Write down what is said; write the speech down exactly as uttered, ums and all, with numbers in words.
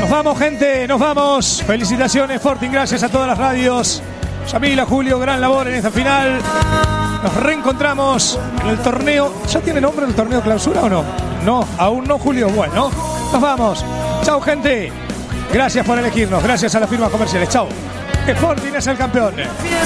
Nos vamos, gente, nos vamos. Felicitaciones, Sporting, gracias a todas las radios. Yamila, Julio, gran labor en esta final. Nos reencontramos en el torneo. ¿Ya tiene nombre el torneo clausura o no? No, aún no, Julio. Bueno, nos vamos. Chau, gente. Gracias por elegirnos. Gracias a las firmas comerciales. Chau. Sporting es el campeón.